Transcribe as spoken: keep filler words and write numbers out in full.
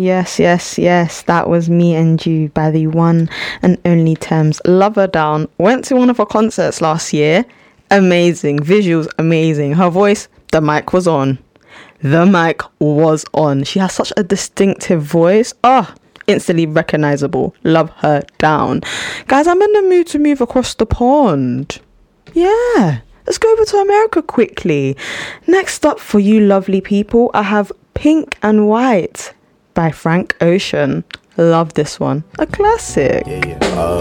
Yes, yes, yes. That was Me and You by the one and only Thames. Love her down. Went to one of her concerts last year. Amazing. Visuals, amazing. Her voice, the mic was on. The mic was on. She has such a distinctive voice. Oh, instantly recognizable. Love her down. Guys, I'm in the mood to move across the pond. Yeah. Let's go over to America quickly. Next up for you lovely people, I have Pink and White by Frank Ocean. Love this one. A classic. Yeah, yeah. Uh,